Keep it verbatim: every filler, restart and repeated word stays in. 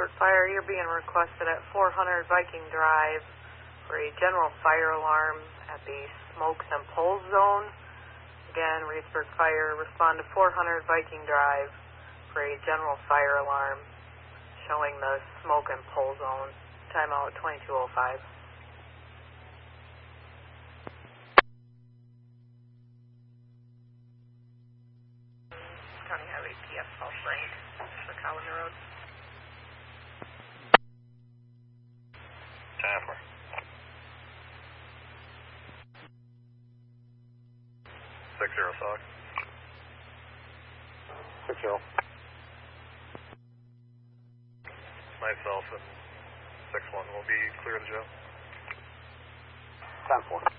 Reedsport Fire, you're being requested at four hundred Viking Drive for a general fire alarm at the Smokes and Poles Zone. Again, Reedsport Fire, respond to four hundred Viking Drive for a general fire alarm showing the Smoke and Pole Zone. Timeout twenty-two oh five. County Highway P F South Lane, Chicago Road. ten four. Six zero Sock. Six zero. Myself and six one will be clear of the job. Ten four.